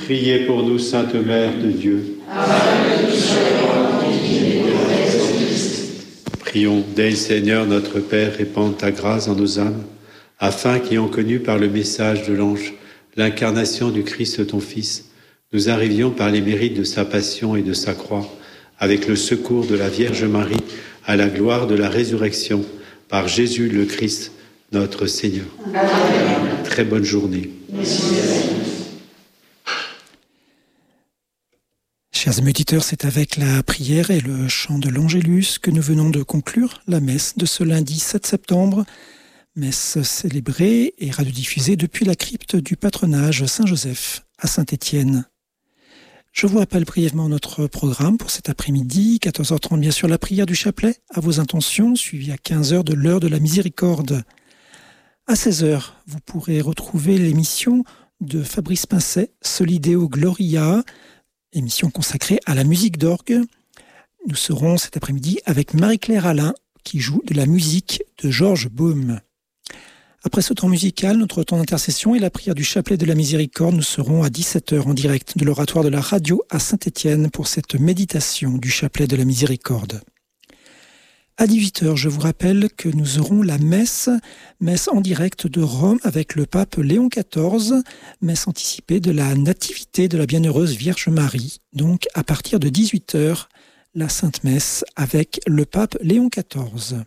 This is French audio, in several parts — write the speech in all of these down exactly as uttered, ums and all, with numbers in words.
Priez pour nous, Sainte Mère de Dieu. Prions, dès le Seigneur notre Père, répande ta grâce en nos âmes, afin qu'ayant connu par le message de l'ange l'incarnation du Christ ton Fils, nous arrivions par les mérites de sa passion et de sa croix, avec le secours de la Vierge Marie, à la gloire de la résurrection, par Jésus le Christ, notre Seigneur. Amen. Très bonne journée. Chers amis auditeurs, c'est avec la prière et le chant de l'Angélus que nous venons de conclure la messe de ce lundi sept septembre. Messe célébrée et radiodiffusée depuis la crypte du patronage Saint-Joseph à Saint-Étienne. Je vous rappelle brièvement notre programme pour cet après-midi. quatorze heures trente, bien sûr, la prière du chapelet à vos intentions, suivie à quinze heures de l'heure de la miséricorde. À seize heures, vous pourrez retrouver l'émission de Fabrice Pincet, Solideo Gloria, émission consacrée à la musique d'orgue. Nous serons cet après-midi avec Marie-Claire Alain, qui joue de la musique de Georges Baume. Après ce temps musical, notre temps d'intercession et la prière du chapelet de la miséricorde, nous serons à dix-sept heures en direct de l'oratoire de la radio à Saint-Étienne pour cette méditation du chapelet de la miséricorde. À dix-huit heures, je vous rappelle que nous aurons la messe, messe en direct de Rome avec le pape Léon quatorze, messe anticipée de la nativité de la bienheureuse Vierge Marie. Donc à partir de dix-huit heures, la Sainte Messe avec le pape Léon quatorze.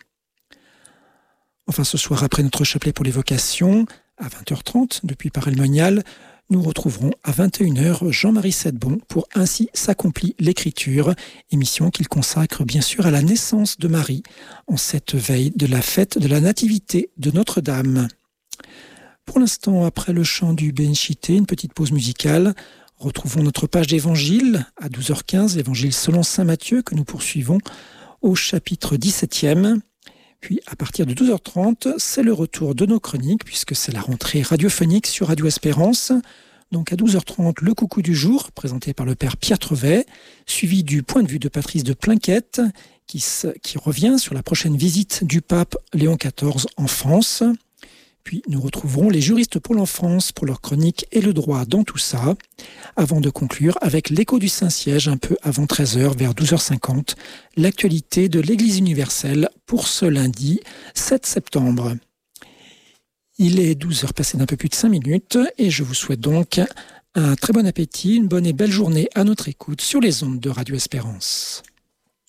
Enfin, ce soir, après notre chapelet pour les vocations, à vingt heures trente, depuis Paray-le-Monial, nous retrouverons à vingt et une heures Jean-Marie Sedbon pour Ainsi s'accomplit l'Écriture, émission qu'il consacre bien sûr à la naissance de Marie, en cette veille de la fête de la Nativité de Notre-Dame. Pour l'instant, après le chant du Benchité, une petite pause musicale, retrouvons notre page d'évangile à douze heures quinze, évangile selon saint Matthieu, que nous poursuivons au chapitre dix-septième. Puis, à partir de douze heures trente, c'est le retour de nos chroniques, puisque c'est la rentrée radiophonique sur Radio Espérance. Donc, à douze heures trente, le coucou du jour, présenté par le père Pierre Trevet, suivi du point de vue de Patrice de Plinquette, qui, se, qui revient sur la prochaine visite du pape Léon quatorze en France. Puis, nous retrouverons les juristes pour l'enfance pour leur chronique et le droit dans tout ça, avant de conclure avec l'écho du Saint-Siège un peu avant treize heures, vers douze heures cinquante, l'actualité de l'Église universelle pour ce lundi sept septembre. Il est douze heures passées d'un peu plus de cinq minutes et je vous souhaite donc un très bon appétit, une bonne et belle journée à notre écoute sur les ondes de Radio Espérance.